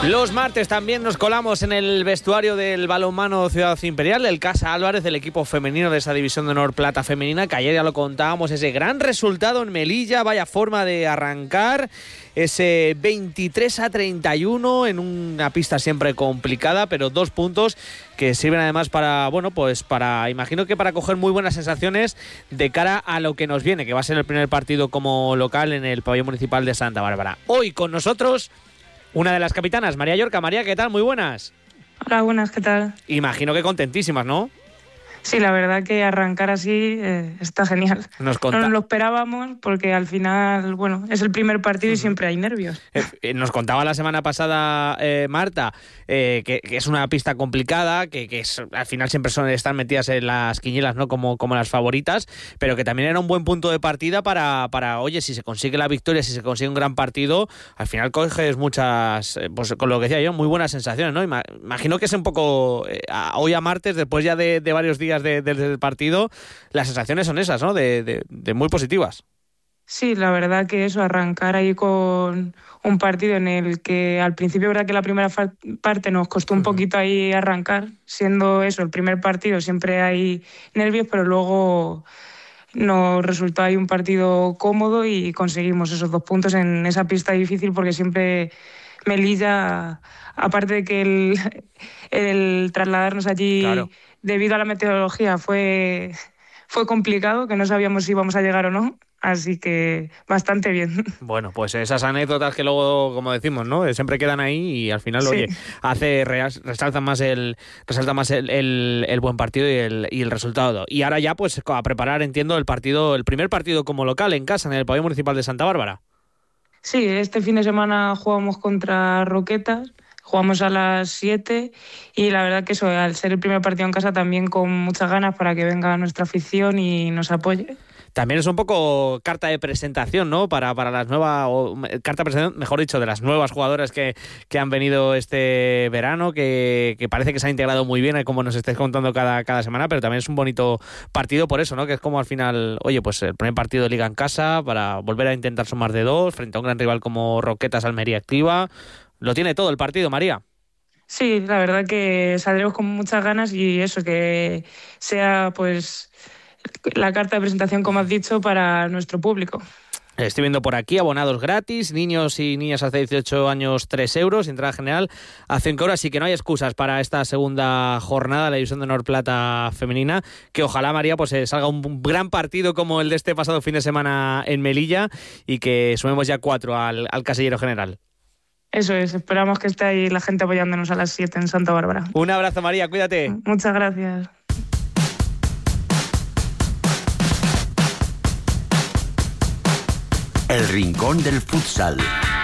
Los martes también nos colamos en el vestuario del balonmano Ciudad Imperial, del Casa Álvarez, del equipo femenino de esa división de honor plata femenina, que ayer ya lo contábamos, ese gran resultado en Melilla, vaya forma de arrancar, ese 23-31 en una pista siempre complicada, pero 2 puntos que sirven además para, bueno, pues para, imagino que para coger muy buenas sensaciones de cara a lo que nos viene, que va a ser el primer partido como local en el pabellón municipal de Santa Bárbara. Hoy con nosotros una de las capitanas, María Llorca. María, ¿qué tal? Muy buenas. Hola, buenas, ¿qué tal? Imagino que contentísimas, ¿no? Sí, la verdad que arrancar así está genial. No nos lo esperábamos porque al final, bueno, es el primer partido y siempre hay nervios. Nos contaba la semana pasada Marta que es una pista complicada, que es, al final siempre están metidas en las quinielas, ¿no? Como las favoritas, pero que también era un buen punto de partida para oye, si se consigue la victoria, si se consigue un gran partido, al final coges muchas, pues con lo que decía yo, muy buenas sensaciones, ¿no? Imagino que es un poco, hoy a martes, después ya de varios días del partido, las sensaciones son esas, ¿no? De muy positivas. Sí, la verdad que eso, arrancar ahí con un partido en el que al principio, verdad que la primera parte nos costó un poquito ahí arrancar, siendo eso, el primer partido siempre hay nervios, pero luego nos resultó ahí un partido cómodo y conseguimos esos 2 puntos en esa pista difícil, porque siempre Melilla, aparte de que el trasladarnos allí, claro, debido a la meteorología fue complicado, que no sabíamos si íbamos a llegar o no, así que bastante bien. Bueno, pues esas anécdotas que luego, como decimos, ¿no? Siempre quedan ahí y al final, sí, oye, resalta más el buen partido y el resultado. Y ahora ya, pues, a preparar, entiendo, el primer partido como local en casa, en el pabellón municipal de Santa Bárbara. Sí, este fin de semana jugamos contra Roquetas. Jugamos a las 7 y la verdad que eso, al ser el primer partido en casa, también con muchas ganas para que venga nuestra afición y nos apoye. También es un poco carta de presentación, ¿no? Para las nuevas, carta de presentación, mejor dicho, de las nuevas jugadoras que han venido este verano, que parece que se han integrado muy bien, como nos estáis contando cada semana, pero también es un bonito partido por eso, ¿no? Que es como al final, oye, pues el primer partido de Liga en casa, para volver a intentar sumar de 2, frente a un gran rival como Roquetas Almería Activa. Lo tiene todo el partido, María. Sí, la verdad que saldremos con muchas ganas y eso, que sea pues la carta de presentación, como has dicho, para nuestro público. Estoy viendo por aquí abonados gratis, niños y niñas hasta 18 años 3 euros, entrada general a 5 euros, así que no hay excusas para esta segunda jornada de la división de honor plata femenina, que ojalá, María, pues salga un gran partido como el de este pasado fin de semana en Melilla y que sumemos ya 4 al casillero general. Eso es, esperamos que esté ahí la gente apoyándonos a las 7 en Santa Bárbara. Un abrazo, María, cuídate. Muchas gracias. El Rincón del Futsal.